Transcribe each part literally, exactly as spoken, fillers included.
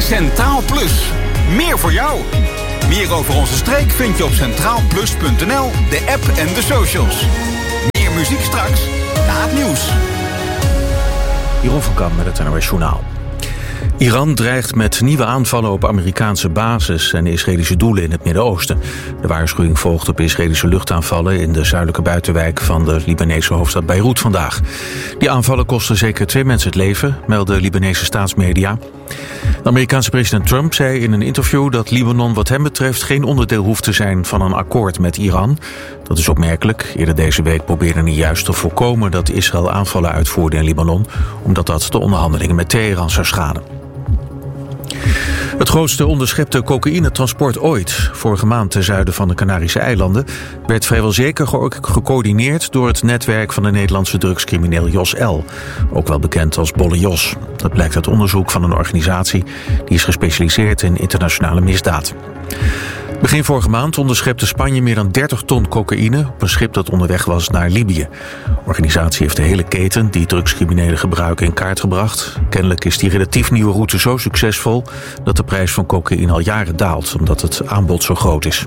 Centraal Plus. Meer voor jou. Meer over onze streek vind je op centraal plus punt n l, de app en de socials. Meer muziek straks, na het nieuws. Jeroen van Kamp met het N O S Journaal. Iran dreigt met nieuwe aanvallen op Amerikaanse bases en Israëlische doelen in het Midden-Oosten. De waarschuwing volgt op Israëlische luchtaanvallen in de zuidelijke buitenwijk van de Libanese hoofdstad Beirut vandaag. Die aanvallen kosten zeker twee mensen het leven, melden Libanese staatsmedia. De Amerikaanse president Trump zei in een interview dat Libanon wat hem betreft geen onderdeel hoeft te zijn van een akkoord met Iran. Dat is opmerkelijk. Eerder deze week probeerde hij juist te voorkomen dat Israël aanvallen uitvoerde in Libanon, omdat dat de onderhandelingen met Teheran zou schaden. Het grootste onderschepte cocaïnetransport ooit, vorige maand ten zuiden van de Canarische eilanden, werd vrijwel zeker ge- gecoördineerd door het netwerk van de Nederlandse drugscrimineel Jos L., ook wel bekend als Bolle Jos. Dat blijkt uit onderzoek van een organisatie die is gespecialiseerd in internationale misdaad. Begin vorige maand onderschepte Spanje meer dan dertig ton cocaïne op een schip dat onderweg was naar Libië. De organisatie heeft de hele keten die drugscriminelen gebruiken in kaart gebracht. Kennelijk is die relatief nieuwe route zo succesvol dat de prijs van cocaïne al jaren daalt, omdat het aanbod zo groot is.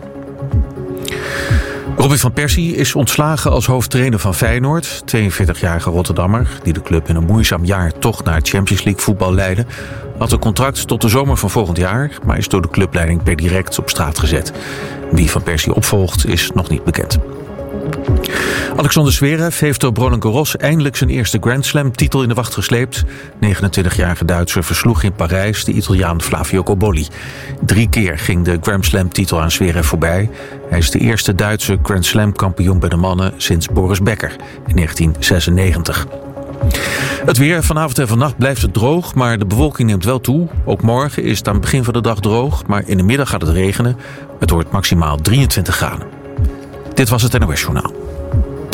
Robin van Persie is ontslagen als hoofdtrainer van Feyenoord. tweeënveertigjarige Rotterdammer, die de club in een moeizaam jaar toch naar Champions League voetbal leidde, had een contract tot de zomer van volgend jaar, maar is door de clubleiding per direct op straat gezet. Wie Van Persie opvolgt is nog niet bekend. Alexander Zverev heeft door Roland Garros eindelijk zijn eerste Grand Slam-titel in de wacht gesleept. negenentwintigjarige Duitser versloeg in Parijs de Italiaan Flavio Cobolli. Drie keer ging de Grand Slam-titel aan Zverev voorbij. Hij is de eerste Duitse Grand Slam-kampioen bij de mannen sinds Boris Becker in negentien zesennegentig. Het weer, vanavond en vannacht blijft het droog, maar de bewolking neemt wel toe. Ook morgen is het aan het begin van de dag droog, maar in de middag gaat het regenen. Het wordt maximaal drieëntwintig graden. Dit was het N O S Journaal.